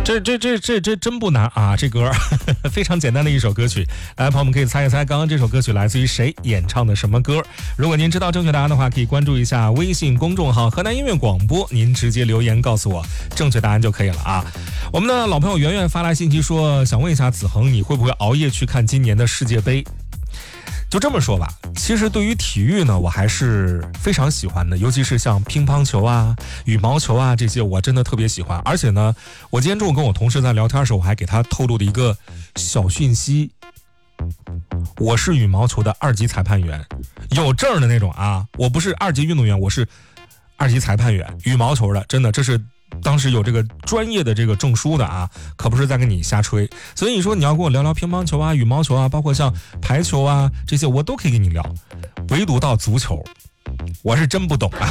这真不难啊！这歌非常简单的一首歌曲，来，朋友们可以猜一猜，刚刚这首歌曲来自于谁演唱的什么歌？如果您知道正确答案的话，可以关注一下微信公众号河南音乐广播，您直接留言告诉我正确答案就可以了啊！我们的老朋友圆圆发来信息说，想问一下子恒，你会不会熬夜去看今年的世界杯？就这么说吧，其实对于体育呢，我还是非常喜欢的，尤其是像乒乓球啊、羽毛球啊这些，我真的特别喜欢。而且呢，我今天中午跟我同事在聊天的时候，我还给他透露了一个小讯息，我是羽毛球的2级裁判员，有证的那种啊，我不是2级运动员，我是2级裁判员，羽毛球的，真的这是当时有这个专业的这个证书的啊，可不是在跟你瞎吹。所以你说你要跟我聊聊乒乓球啊、羽毛球啊，包括像排球啊这些，我都可以跟你聊。唯独到足球，我是真不懂啊。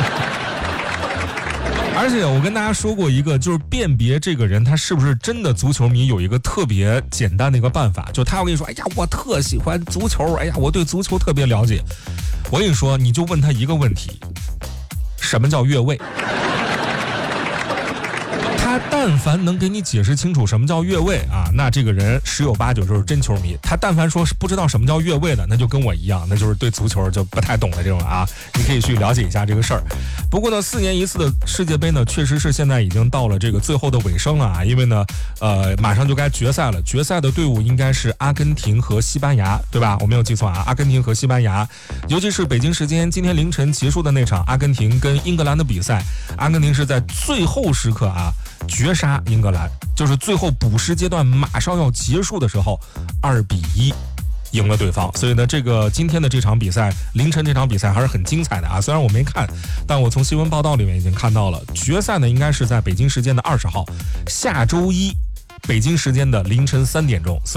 而且我跟大家说过一个，就是辨别这个人他是不是真的足球迷，有一个特别简单的一个办法，就他要跟你说，哎呀，我特喜欢足球，哎呀，我对足球特别了解。我跟你说，你就问他一个问题，什么叫越位？他但凡能给你解释清楚什么叫越位啊，那这个人10有8九就是真球迷。他但凡说是不知道什么叫越位的，那就跟我一样，那就是对足球就不太懂的这种啊。你可以去了解一下这个事儿。不过呢，4年1次的世界杯呢，确实是现在已经到了这个最后的尾声了啊。因为呢，马上就该决赛了。决赛的队伍应该是阿根廷和西班牙，对吧？我没有记错啊，阿根廷和西班牙。尤其是北京时间今天凌晨结束的那场阿根廷跟英格兰的比赛，阿根廷是在最后时刻啊绝杀英格兰，就是最后补时阶段马上要结束的时候，2-1赢了对方。所以呢，这个今天的这场比赛，凌晨这场比赛还是很精彩的啊。虽然我没看，但我从新闻报道里面已经看到了，决赛呢应该是在北京时间的20号，下周一北京时间的凌晨3点钟。